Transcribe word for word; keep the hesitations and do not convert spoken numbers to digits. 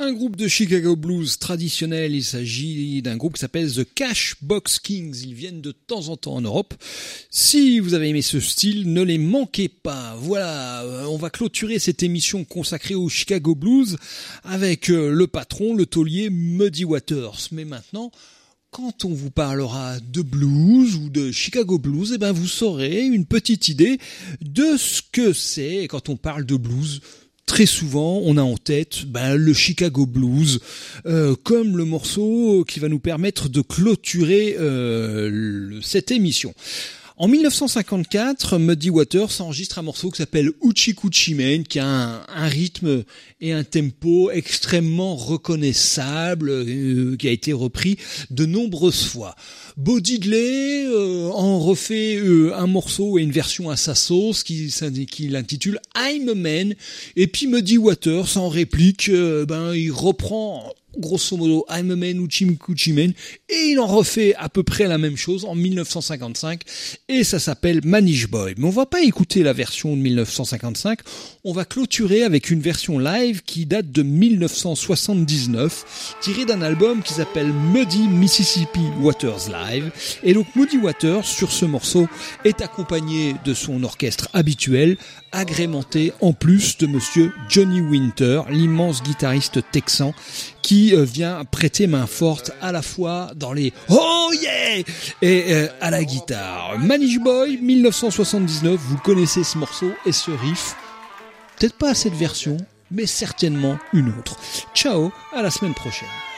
Un groupe de Chicago blues traditionnel, il s'agit d'un groupe qui s'appelle The Cashbox Kings. Ils viennent de temps en temps en Europe. Si vous avez aimé ce style, ne les manquez pas. Voilà, on va clôturer cette émission consacrée au Chicago blues avec le patron, le taulier Muddy Waters. Mais maintenant, quand on vous parlera de blues ou de Chicago blues, eh ben vous saurez une petite idée de ce que c'est. Et quand on parle de blues, très souvent, on a en tête ben, le Chicago Blues euh, comme le morceau qui va nous permettre de clôturer euh, le, cette émission. En dix-neuf cent cinquante-quatre, Muddy Waters enregistre un morceau qui s'appelle Hoochie Coochie Man, qui a un, un rythme et un tempo extrêmement reconnaissable, euh, qui a été repris de nombreuses fois. Bo Diddley euh, en refait euh, un morceau et une version à sa sauce qui, qui l'intitule I'm a Man, et puis Muddy Waters en réplique, euh, ben il reprend grosso modo I'm a Man ou Hoochie Coochie Man et il en refait à peu près la même chose en dix-neuf cent cinquante-cinq et ça s'appelle Manish Boy. Mais on va pas écouter la version de dix-neuf cent cinquante-cinq, on va clôturer avec une version live qui date de dix-neuf cent soixante-dix-neuf, tirée d'un album qui s'appelle Muddy Mississippi Waters Live. Et donc Muddy Waters sur ce morceau est accompagné de son orchestre habituel, agrémenté en plus de monsieur Johnny Winter, l'immense guitariste texan qui vient prêter main forte à la fois dans les oh yeah et euh, à la guitare. Manish Boy dix-neuf cent soixante-dix-neuf, vous connaissez ce morceau et ce riff, peut-être pas cette version, mais certainement une autre. Ciao, à la semaine prochaine.